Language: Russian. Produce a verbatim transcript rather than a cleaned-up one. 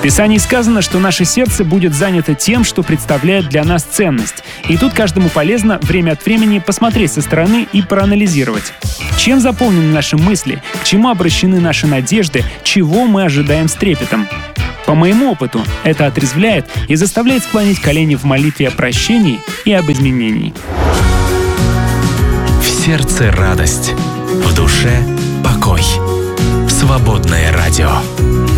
В Писании сказано, что наше сердце будет занято тем, что представляет для нас ценность. И тут каждому полезно время от времени посмотреть со стороны и проанализировать. Чем заполнены наши мысли, к чему обращены наши надежды, чего мы ожидаем с трепетом. По моему опыту, это отрезвляет и заставляет склонить колени в молитве о прощении и об изменении. В сердце радость, в душе покой. Свободное радио.